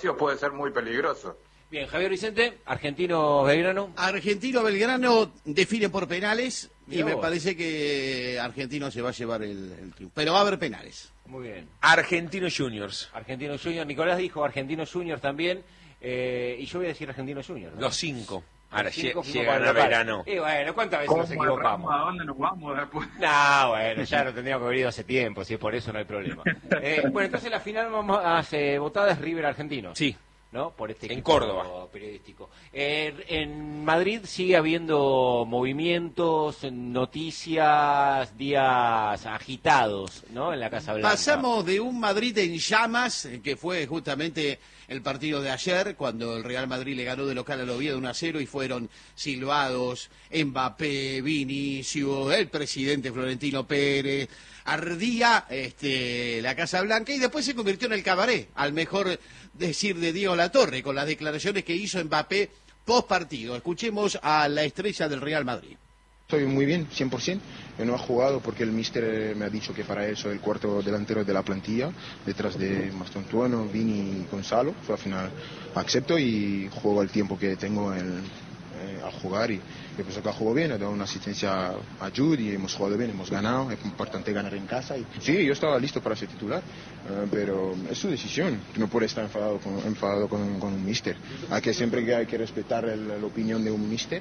espacios puede ser muy peligroso. Bien, Javier Vicente, Argentino-Belgrano. Argentino-Belgrano define por penales y Mirá me vos. parece que Argentino se va a llevar el triunfo. Pero va a haber penales. Muy bien. Argentino Juniors. Argentino Junior. Nicolás dijo Argentino Junior también. Y yo voy a decir Argentino Junior, ¿no? Los 5. Ahora Los cinco fuimos llegan para a el local. verano. Y bueno, ¿cuántas veces nos equivocamos? ¿A dónde nos vamos después? No, bueno, ya lo tendríamos que haber ido hace tiempo, si es por eso no hay problema. Bueno, entonces la final vamos a hacer votada es River Argentino. Sí. ¿No? Por este En equipo Córdoba. periodístico. En Madrid sigue habiendo movimientos, noticias, días agitados, ¿no? En la Casa Blanca. Pasamos de un Madrid en llamas, que fue justamente el partido de ayer, cuando el Real Madrid le ganó de local al Oviedo 1-0 y fueron silbados Mbappé, Vinicius, el presidente Florentino Pérez, ardía la Casa Blanca y después se convirtió en el cabaret, al mejor decir de Diego Latorre, con las declaraciones que hizo Mbappé post partido. Escuchemos a la estrella del Real Madrid. Estoy muy bien, 100%. Yo no he jugado porque el míster me ha dicho que para él soy el cuarto delantero de la plantilla, detrás de Mastontuono, Vini y Gonzalo. Al final acepto y juego el tiempo que tengo al jugar y yo pienso que ha jugado bien, he dado una asistencia a Jude y hemos jugado bien, hemos ganado, es importante ganar en casa. Y sí, yo estaba listo para ser titular, pero es su decisión, no puede estar enfadado con un míster. Siempre que hay que respetar la opinión de un míster.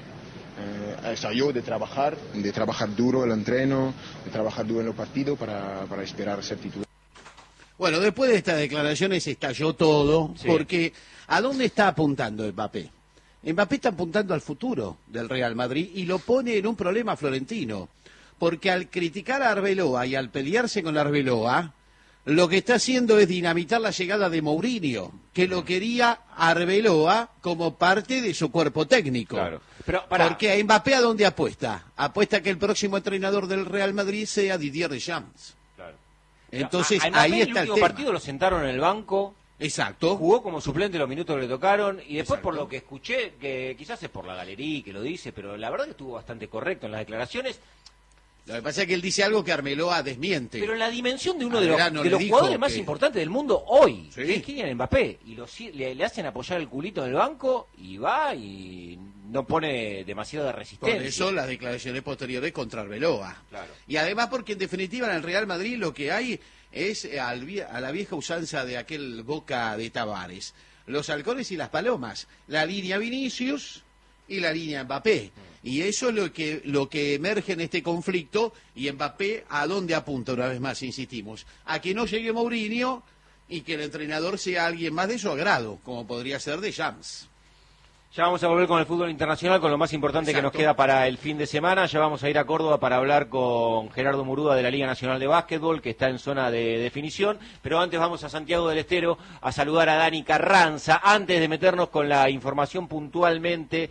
Yo de trabajar duro el entreno, de trabajar duro en los partidos para esperar ser titular. Bueno, después de estas declaraciones estalló todo, Sí. porque ¿a dónde está apuntando Mbappé? Mbappé está apuntando al futuro del Real Madrid y lo pone en un problema Florentino, porque al criticar a Arbeloa y al pelearse con Arbeloa, lo que está haciendo es dinamitar la llegada de Mourinho, que lo quería Arbeloa como parte de su cuerpo técnico. Claro. Pero, pará. Porque a Mbappé, ¿a dónde apuesta? Apuesta que el próximo entrenador del Real Madrid sea Didier Deschamps. Claro. Entonces, A Mbappé ahí está el el último tema. partido lo sentaron en el banco, Exacto. jugó como suplente los minutos que le tocaron y después Exacto. por lo que escuché, que quizás es por la galería que lo dice, pero la verdad que estuvo bastante correcto en las declaraciones. Lo que pasa es que él dice algo que Arbeloa desmiente. Pero la dimensión de uno de Verano los le dijo jugadores más que- importantes del mundo hoy, Sí. que es Kylian Mbappé, y le hacen apoyar el culito en el banco y va y no pone demasiada Por resistencia. eso las declaraciones posteriores contra Arbeloa. Claro. Y además porque en definitiva en el Real Madrid lo que hay es a la vieja usanza de aquel Boca de Tavares. Los halcones y las palomas. La línea Vinicius y la línea Mbappé. Y eso es lo que emerge en este conflicto. Y Mbappé, ¿a dónde apunta una vez más, insistimos? A que no llegue Mourinho y que el entrenador sea alguien más de su agrado, como podría ser Deschamps. Ya vamos a volver con el fútbol internacional, con lo más importante que nos Exacto. queda para el fin de semana. Ya vamos a ir a Córdoba para hablar con Gerardo Muruda de la Liga Nacional de Básquetbol, que está en zona de definición. Pero antes vamos a Santiago del Estero a saludar a Dani Carranza, antes de meternos con la información puntualmente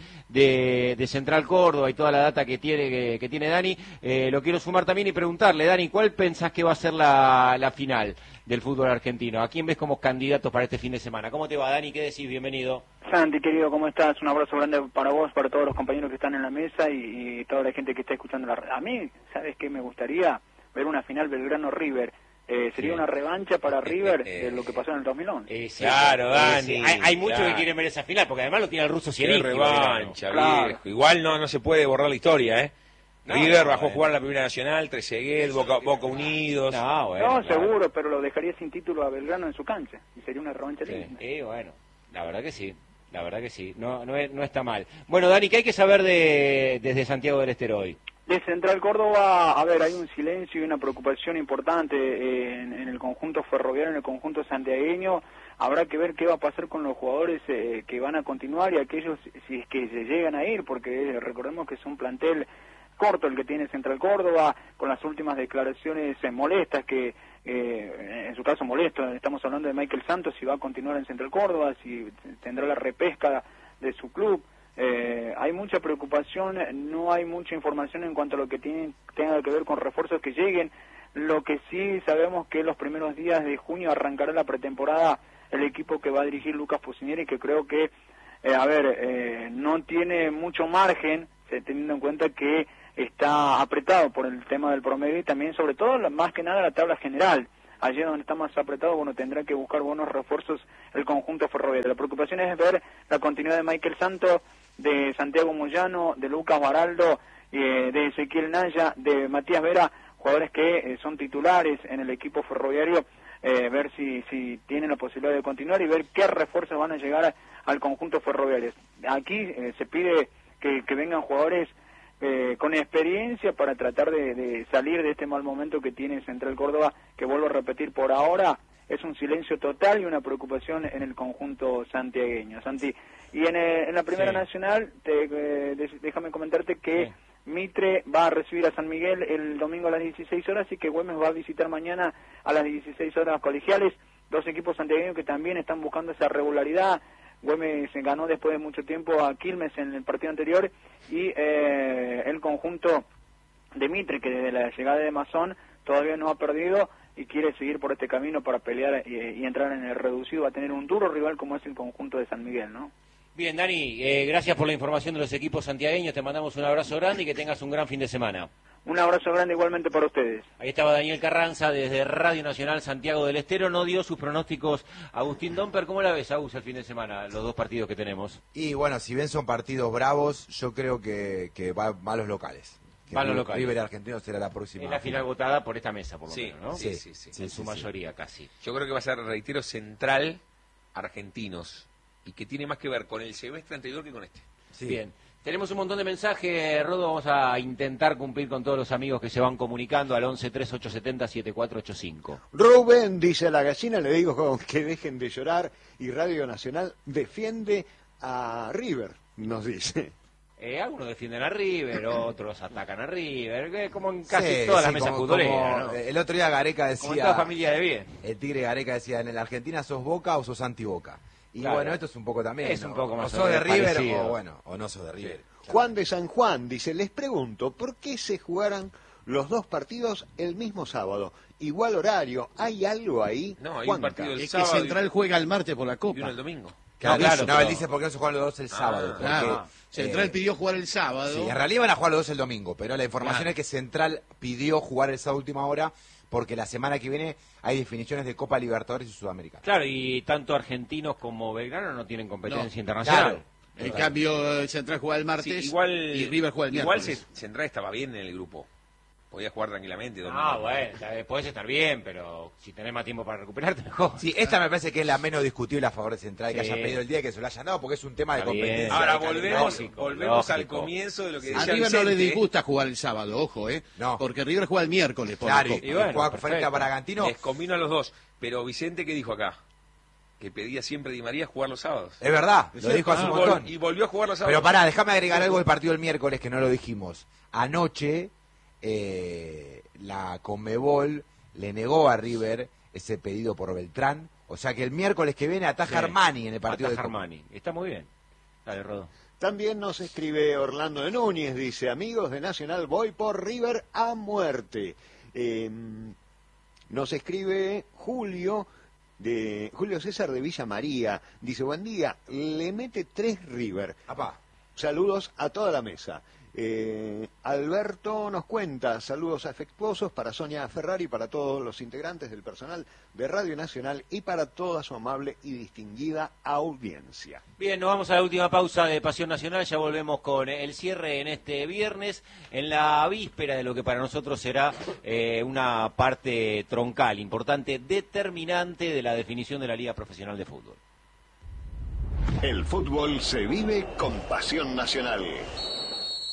de Central Córdoba y toda la data que tiene Dani. Lo quiero sumar también y preguntarle, Dani, ¿cuál pensás que va a ser la final del fútbol argentino? ¿A quién ves como candidatos para este fin de semana? ¿Cómo te va, Dani? ¿Qué decís? Bienvenido. Santi, querido, ¿cómo estás? Un abrazo grande para vos, para todos los compañeros que están en la mesa y toda la gente que está escuchando la red. A mí, ¿sabes qué? Me gustaría ver una final Belgrano-River. Sería una revancha para River de lo que pasó en el 2011. Claro, Dani, Hay muchos claro. que quieren ver esa final, porque además lo tiene el ruso Qué Zielinski. revancha, Claro. viejo. Igual no se puede borrar la historia, ¿eh? No, River no, bajó a bueno. jugar la Primera Nacional, Trezeguet, Boca Unidos. No, bueno, No, claro. seguro, pero lo dejaría sin título a Belgrano en su cancha. Y sería una revancha linda. Bueno, la verdad que sí. La verdad que sí, no está mal. Bueno, Dani, ¿qué hay que saber desde Santiago del Estero hoy? De Central Córdoba, a ver, hay un silencio y una preocupación importante en el conjunto ferroviario, en el conjunto santiagueño. Habrá que ver qué va a pasar con los jugadores que van a continuar y aquellos si es que se llegan a ir, porque recordemos que es un plantel corto el que tiene Central Córdoba, con las últimas declaraciones molestas que, en su caso molesto, estamos hablando de Michael Santos, si va a continuar en Central Córdoba, si tendrá la repesca de su club. Hay mucha preocupación, no hay mucha información en cuanto a lo que tenga que ver con refuerzos que lleguen. Lo que sí sabemos que los primeros días de junio arrancará la pretemporada el equipo que va a dirigir Lucas Pusineri, que creo que, no tiene mucho margen, teniendo en cuenta que está apretado por el tema del promedio y también, sobre todo, más que nada, la tabla general. allí donde está más apretado, bueno, tendrá que buscar buenos refuerzos el conjunto ferroviario. La preocupación es ver la continuidad de Michael Santos, de Santiago Moyano, de Lucas Baraldo, de Ezequiel Naya, de Matías Vera, jugadores que son titulares en el equipo ferroviario, ver si tienen la posibilidad de continuar y ver qué refuerzos van a llegar al conjunto ferroviario. Aquí se pide que vengan jugadores con experiencia para tratar de salir de este mal momento que tiene Central Córdoba, que vuelvo a repetir, por ahora es un silencio total y una preocupación en el conjunto santiagueño. Santi, y en la Primera Nacional, déjame comentarte que Mitre va a recibir a San Miguel el domingo a las 16 horas y que Güemes va a visitar mañana a las 16 horas Colegiales, dos equipos santiagueños que también están buscando esa regularidad. Güemes ganó después de mucho tiempo a Quilmes en el partido anterior y el conjunto de Mitre, que desde la llegada de Mazón todavía no ha perdido y quiere seguir por este camino para pelear y entrar en el reducido, va a tener un duro rival como es el conjunto de San Miguel, ¿no? Bien, Dani, gracias por la información de los equipos santiagueños, te mandamos un abrazo grande y que tengas un gran fin de semana. Un abrazo grande igualmente para ustedes. Ahí estaba Daniel Carranza desde Radio Nacional Santiago del Estero, no dio sus pronósticos Agustín Domper. ¿Cómo la ves, Agus, el fin de semana, los dos partidos que tenemos? Y bueno, si bien son partidos bravos, yo creo que van los locales. Van los locales. River Argentino será la próxima. Es la final votada por esta mesa, por lo menos, ¿no? Sí. En su mayoría, casi. Yo creo que va a ser, reitero, Central Argentinos, y que tiene más que ver con el semestre anterior que con este. Sí. Bien. Tenemos un montón de mensajes, Rodo, vamos a intentar cumplir con todos los amigos que se van comunicando al 11-3870-7485. Rubén dice: a la gallina le digo que dejen de llorar y Radio Nacional defiende a River, nos dice. Algunos defienden a River, otros atacan a River, como en casi todas las mesas futboleras, ¿no? El otro día Gareca decía... Como en toda familia de bien. El Tigre Gareca decía, en la Argentina sos Boca o sos anti-Boca. Y claro, bueno, esto es un poco también, es un poco más o sos de River parecido. o no sos de River. Sí. Juan de San Juan dice: les pregunto, ¿por qué se jugaran los dos partidos el mismo sábado? Igual horario, ¿hay algo ahí? No, hay un Juanca. partido el Es que sábado Central juega el martes por la y Copa. uno el domingo. Claro, pero- él dice por qué no se juegan los dos el sábado. Porque, Claro. Central pidió jugar el sábado. Sí, en realidad van a jugar los dos el domingo, pero la información Claro. es que Central pidió jugar el sábado a última hora porque la semana que viene hay definiciones de Copa Libertadores y Sudamericana. Claro, y tanto argentinos como Belgrano no tienen competencia No, internacional. En cambio, Central juega el martes Sí, igual, y River juega el igual miércoles. Central estaba bien en el grupo. Podía jugar tranquilamente. Bueno, podés estar bien, pero si tenés más tiempo para recuperarte, mejor. Sí, esta me parece que es la menos discutible a favor de Central, que Sí. hayan pedido el día que se lo hayan dado, porque es un tema de Está bien. competencia. Ahora de volvemos lógico. al comienzo de lo que A decía River no le Vicente. disgusta jugar el sábado, ojo, No. porque River juega el miércoles por Claro, la y Copa. bueno, juega perfecto. frente a Bragantino. Les convino a los dos. Pero Vicente, ¿qué dijo acá? Que pedía siempre Di María jugar los sábados. Es verdad, lo dijo hace un montón. Y volvió a jugar los sábados. Pero pará, déjame agregar algo del partido del miércoles que no lo dijimos. Anoche la Conmebol le negó a River ese pedido por Beltrán, o sea que el miércoles que viene ataja Sí. Armani en el partido de Ataja Copa. Armani. Está muy bien. Dale, Rodo. También nos escribe Orlando de Núñez, dice: amigos de Nacional, voy por River a muerte. Nos escribe Julio César de Villa María, dice: buen día, le mete 3 River. Apá. Saludos a toda la mesa. Alberto nos cuenta: saludos afectuosos para Sonia Ferrari, para todos los integrantes del personal de Radio Nacional y para toda su amable y distinguida audiencia. Bien, nos vamos a la última pausa de Pasión Nacional, ya volvemos con el cierre en este viernes, en la víspera de lo que para nosotros será una parte troncal, importante, determinante de la definición de la Liga Profesional de Fútbol. El fútbol se vive con Pasión Nacional.